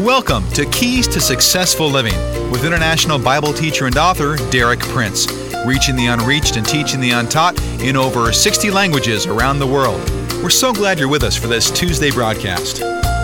Welcome to Keys to Successful Living with international Bible teacher and author Derek Prince, reaching the unreached and teaching the untaught in over 60 languages around the world. We're so glad you're with us for this Tuesday broadcast.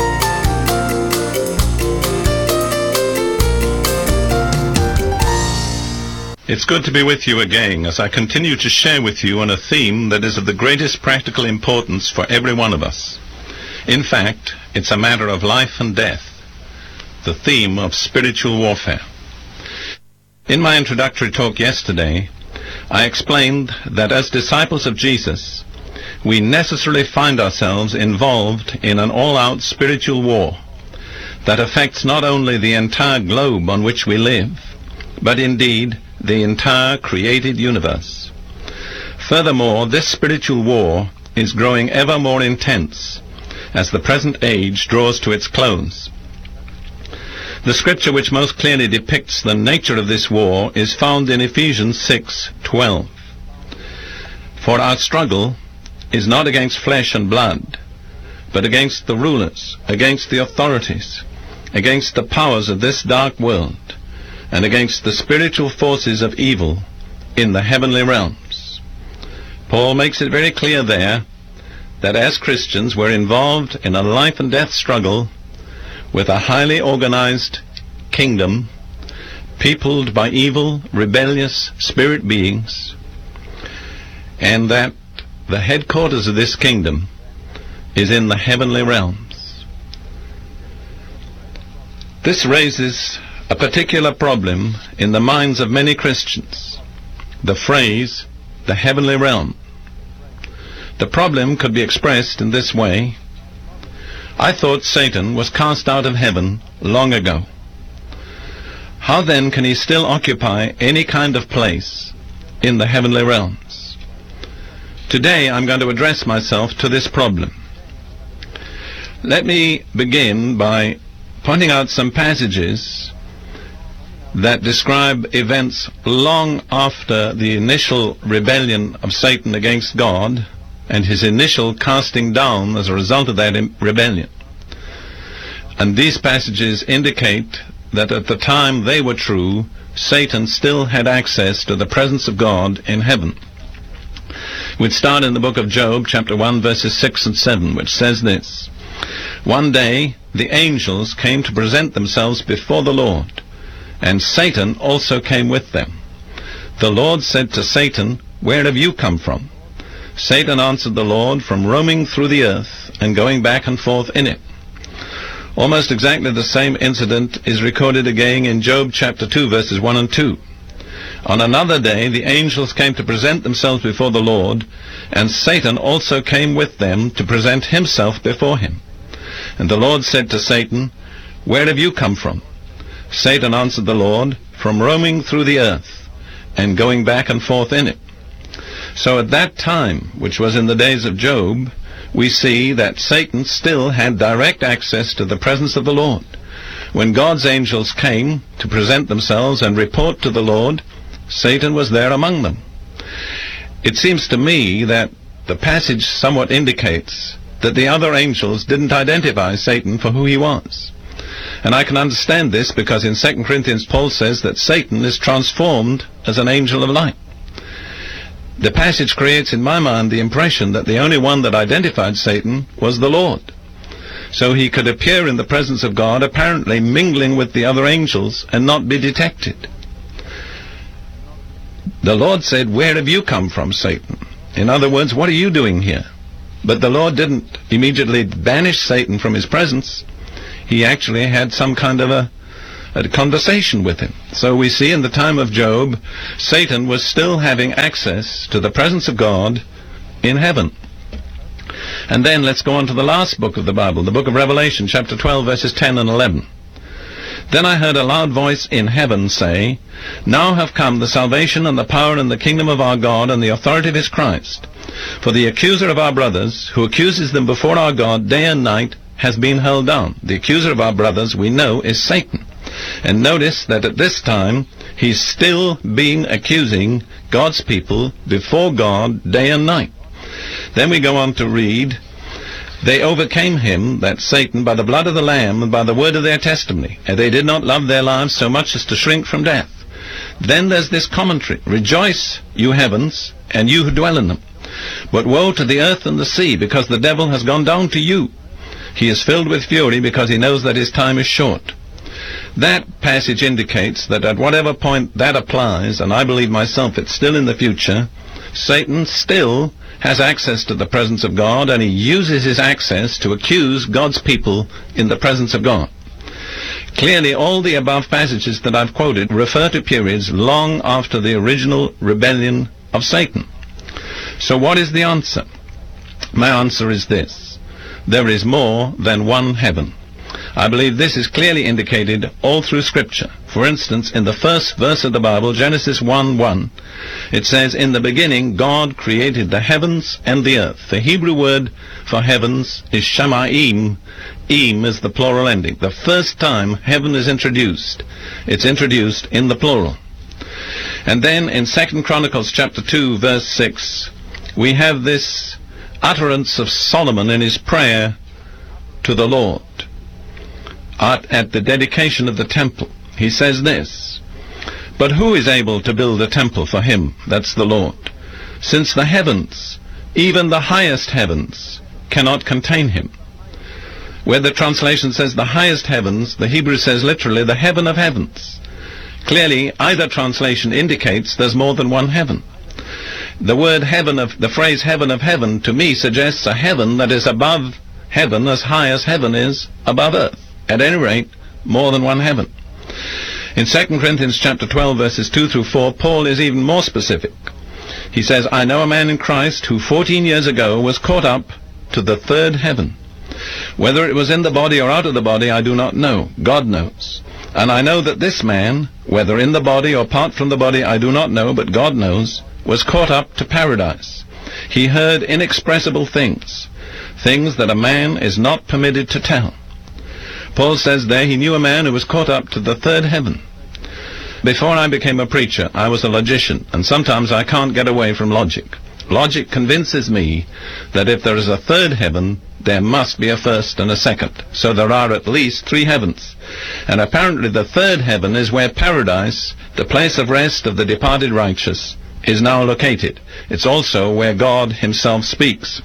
It's good to be with you again as I continue to share with you on a theme that is of the greatest practical importance for every one of us. In fact, it's a matter of life and death, the theme of spiritual warfare. In my introductory talk yesterday, I explained that as disciples of Jesus, we necessarily find ourselves involved in an all-out spiritual war that affects not only the entire globe on which we live, but indeed the entire created universe. Furthermore, this spiritual war is growing ever more intense as the present age draws to its close. The scripture which most clearly depicts the nature of this war is found in Ephesians 6:12. For our struggle is not against flesh and blood, but against the rulers, against the authorities, against the powers of this dark world, and against the spiritual forces of evil in the heavenly realms. Paul makes it very clear there that as Christians we're involved in a life and death struggle with a highly organized kingdom peopled by evil, rebellious spirit beings, and that the headquarters of this kingdom is in the heavenly realms. This raises a particular problem in the minds of many Christians, the phrase, the heavenly realm. The problem could be expressed in this way: I thought Satan was cast out of heaven long ago. How then can he still occupy any kind of place in the heavenly realms? Today I'm going to address myself to this problem. Let me begin by pointing out some passages that describe events long after the initial rebellion of Satan against God and his initial casting down as a result of that rebellion. And these passages indicate that at the time they were true, Satan still had access to the presence of God in heaven. We'd start in the book of Job, chapter 1, verses 6 and 7, which says this: One day the angels came to present themselves before the Lord, and Satan also came with them. The Lord said to Satan, Where have you come from? Satan answered the Lord, From roaming through the earth and going back and forth in it. Almost exactly the same incident is recorded again in Job chapter 2, verses 1 and 2. On another day the angels came to present themselves before the Lord, and Satan also came with them to present himself before him. And the Lord said to Satan, Where have you come from? Satan answered the Lord, From roaming through the earth and going back and forth in it. So at that time, which was in the days of Job, we see that Satan still had direct access to the presence of the Lord. When God's angels came to present themselves and report to the Lord, Satan was there among them. It seems to me that the passage somewhat indicates that the other angels didn't identify Satan for who he was. And I can understand this because in 2 Corinthians Paul says that Satan is transformed as an angel of light. The passage creates in my mind the impression that the only one that identified Satan was the Lord. So he could appear in the presence of God, apparently mingling with the other angels, and not be detected. The Lord said, Where have you come from, Satan? In other words, what are you doing here? But the Lord didn't immediately banish Satan from his presence. He actually had some kind of a conversation with him. So we see in the time of Job, Satan was still having access to the presence of God in heaven. And then let's go on to the last book of the Bible, the book of Revelation, chapter 12, verses 10 and 11. Then I heard a loud voice in heaven say, Now have come the salvation and the power and the kingdom of our God and the authority of his Christ. For the accuser of our brothers, who accuses them before our God day and night, has been hurled down. The accuser of our brothers, we know, is Satan. And notice that at this time, he's still being accusing God's people before God day and night. Then we go on to read They overcame him, that Satan, by the blood of the Lamb and by the word of their testimony, and they did not love their lives so much as to shrink from death. Then there's this commentary: Rejoice, you heavens, and you who dwell in them. But woe to the earth and the sea, because the devil has gone down to you. He is filled with fury, because he knows that his time is short. That passage indicates that at whatever point that applies, and I believe myself it's still in the future, Satan still has access to the presence of God, and he uses his access to accuse God's people in the presence of God. Clearly, all the above passages that I've quoted refer to periods long after the original rebellion of Satan. So what is the answer? My answer is this: there is more than one heaven. I believe this is clearly indicated all through Scripture. For instance, in the first verse of the Bible, Genesis 1:1, it says, "In the beginning God created the heavens and the earth." The Hebrew word for heavens is shamayim. Im is the plural ending. The first time heaven is introduced, it's introduced in the plural. And then in 2 Chronicles chapter 2, verse 6, we have this utterance of Solomon in his prayer to the Lord at the dedication of the temple. He says this: "But who is able to build a temple for him," that's the Lord, "since the heavens, even the highest heavens, cannot contain him?" Where the translation says the highest heavens, the Hebrew says literally the heaven of heavens. Clearly, either translation indicates there's more than one heaven. The word the phrase heaven of heaven, to me suggests a heaven that is above heaven, as high as heaven is above earth. At any rate, more than one heaven. In 2 Corinthians chapter 12, verses 2 through 4, Paul is even more specific. He says, "I know a man in Christ who 14 years ago was caught up to the third heaven. Whether it was in the body or out of the body, I do not know. God knows. And I know that this man, whether in the body or apart from the body, I do not know, but God knows, was caught up to paradise. He heard inexpressible things, things that a man is not permitted to tell." Paul says there he knew a man who was caught up to the third heaven. Before I became a preacher, I was a logician, and sometimes I can't get away from logic. Logic convinces me that if there is a third heaven, there must be a first and a second. So there are at least 3 heavens. And apparently the third heaven is where paradise, the place of rest of the departed righteous, is now located. It's also where God himself speaks.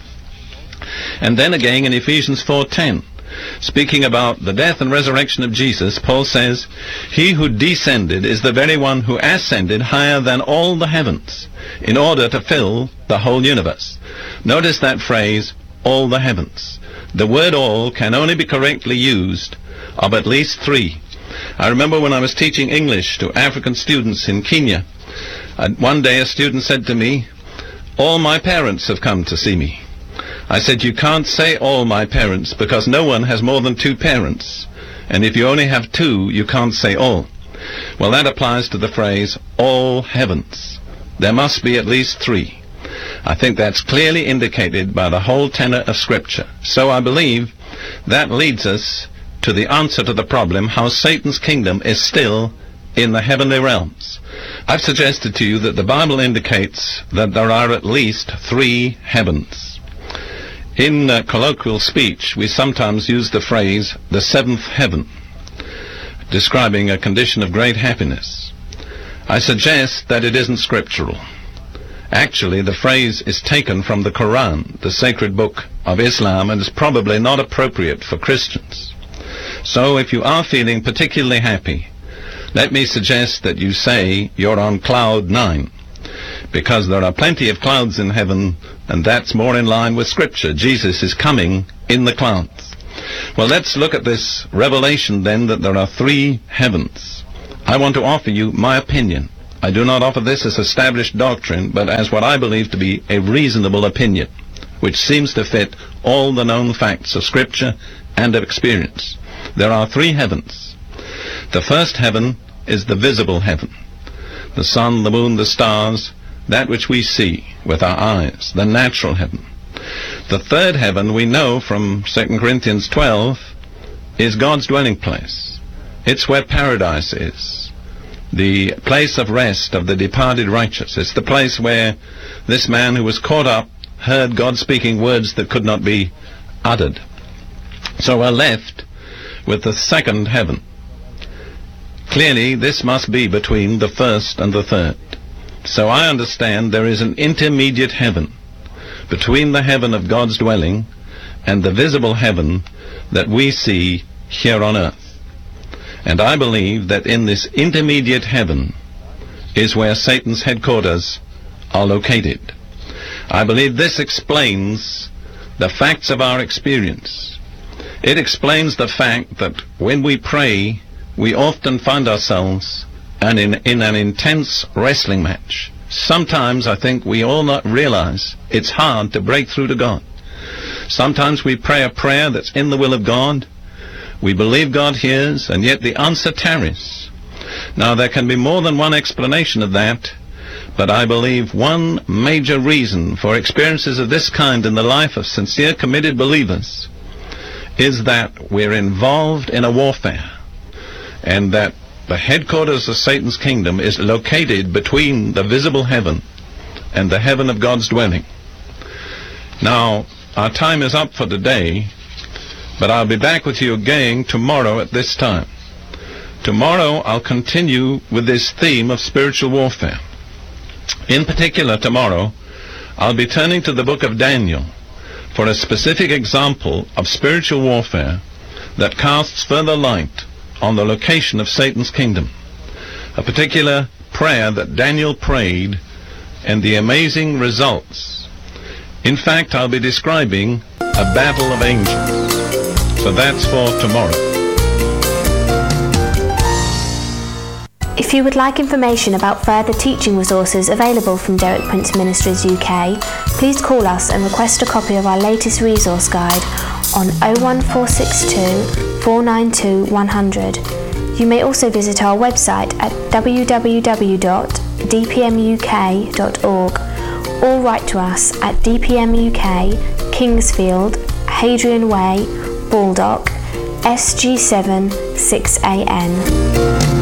And then again in Ephesians 4:10, speaking about the death and resurrection of Jesus, Paul says, "He who descended is the very one who ascended higher than all the heavens, in order to fill the whole universe." Notice that phrase, all the heavens. The word all can only be correctly used of at least 3. I remember when I was teaching English to African students in Kenya, one day a student said to me, "All my parents have come to see me." I said, "You can't say all my parents, because no one has more than 2 parents. And if you only have 2, you can't say all." Well, that applies to the phrase, all heavens. There must be at least 3. I think that's clearly indicated by the whole tenor of Scripture. So I believe that leads us to the answer to the problem, how Satan's kingdom is still in the heavenly realms. I've suggested to you that the Bible indicates that there are at least 3 heavens. In colloquial speech, we sometimes use the phrase, the 7th heaven, describing a condition of great happiness. I suggest that it isn't scriptural. Actually, the phrase is taken from the Quran, the sacred book of Islam, and is probably not appropriate for Christians. So if you are feeling particularly happy, let me suggest that you say you're on cloud 9. Because there are plenty of clouds in heaven, and that's more in line with Scripture. Jesus is coming in the clouds. Well, let's look at this revelation then, that there are 3 heavens. I want to offer you my opinion. I do not offer this as established doctrine, but as what I believe to be a reasonable opinion, which seems to fit all the known facts of Scripture and of experience. There are 3 heavens. The first heaven is the visible heaven. The sun, the moon, the stars, that which we see with our eyes, the natural heaven. The third heaven, we know from 2 Corinthians 12, is God's dwelling place. It's where paradise is, the place of rest of the departed righteous. It's the place where this man who was caught up heard God speaking words that could not be uttered. So we're left with the second heaven. Clearly, this must be between the first and the third. So I understand there is an intermediate heaven between the heaven of God's dwelling and the visible heaven that we see here on earth. And I believe that in this intermediate heaven is where Satan's headquarters are located. I believe this explains the facts of our experience. It explains the fact that when we pray, we often find ourselves in an intense wrestling match. Sometimes I think we all not realize it's hard to break through to God. Sometimes we pray a prayer that's in the will of God. We believe God hears, and yet the answer tarries. Now, there can be more than one explanation of that, but I believe one major reason for experiences of this kind in the life of sincere, committed believers is that we're involved in a warfare, and that the headquarters of Satan's kingdom is located between the visible heaven and the heaven of God's dwelling. Now, our time is up for today, but I'll be back with you again tomorrow at this time. Tomorrow I'll continue with this theme of spiritual warfare. In particular, tomorrow I'll be turning to the book of Daniel for a specific example of spiritual warfare that casts further light on the location of Satan's kingdom. A particular prayer that Daniel prayed and the amazing results. In fact, I'll be describing a battle of angels. So that's for tomorrow. If you would like information about further teaching resources available from Derek Prince Ministries UK, please call us and request a copy of our latest resource guide on 01462 492 100. You may also visit our website at www.dpmuk.org or write to us at DPM UK, Kingsfield, Hadrian Way, Baldock, SG7 6AN.